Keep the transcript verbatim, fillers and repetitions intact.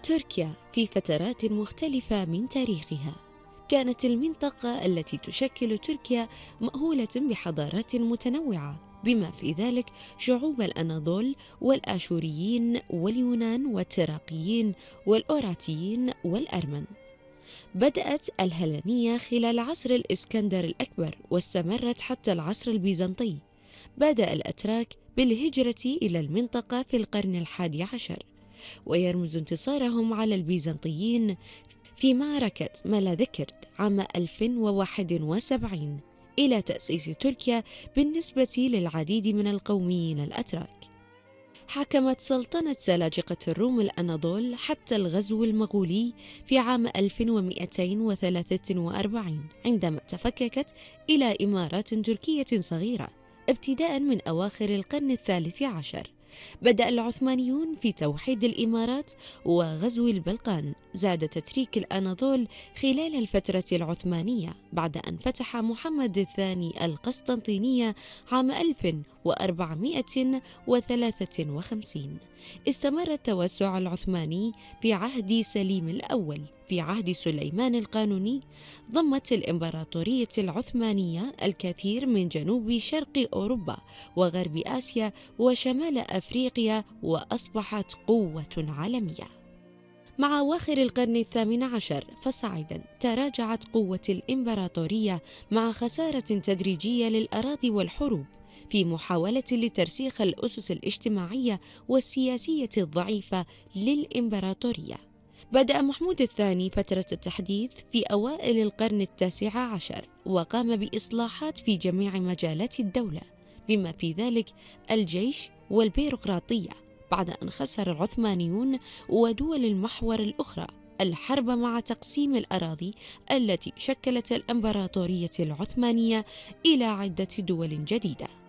تركيا في فترات مختلفة من تاريخها كانت المنطقة التي تشكل تركيا مأهولة بحضارات متنوعة، بما في ذلك شعوب الأناضول والآشوريين واليونان والتراقيين والأوراتيين والأرمن. بدأت الهللنية خلال عصر الإسكندر الأكبر واستمرت حتى العصر البيزنطي. بدأ الأتراك بالهجرة إلى المنطقة في القرن الحادي عشر، ويرمز انتصارهم على البيزنطيين في معركة مالاذكرت عام ألف وواحد وسبعين إلى تأسيس تركيا بالنسبة للعديد من القوميين الأتراك. حكمت سلطنة سلاجقة الروم الأناضول حتى الغزو المغولي في عام ألف ومئتين وثلاثة وأربعين، عندما تفككت إلى إمارات تركية صغيرة ابتداء من أواخر القرن الثالث عشر. بدأ العثمانيون في توحيد الإمارات وغزو البلقان. زاد تتريك الأناضول خلال الفترة العثمانية بعد أن فتح محمد الثاني القسطنطينية عام ألف وأربعمئة وثلاثة وخمسين. استمر التوسع العثماني في عهد سليم الأول. في عهد سليمان القانوني ضمت الإمبراطورية العثمانية الكثير من جنوب شرق أوروبا وغرب آسيا وشمال أفريقيا، وأصبحت قوة عالمية. مع أواخر القرن الثامن عشر فصاعدا تراجعت قوة الإمبراطورية مع خسارة تدريجية للأراضي والحروب في محاولة لترسيخ الأسس الاجتماعية والسياسية الضعيفة للإمبراطورية. بدأ محمود الثاني فترة التحديث في أوائل القرن التاسع عشر، وقام بإصلاحات في جميع مجالات الدولة بما في ذلك الجيش والبيروقراطية، بعد أن خسر العثمانيون ودول المحور الأخرى الحرب مع تقسيم الأراضي التي شكلت الإمبراطورية العثمانية إلى عدة دول جديدة.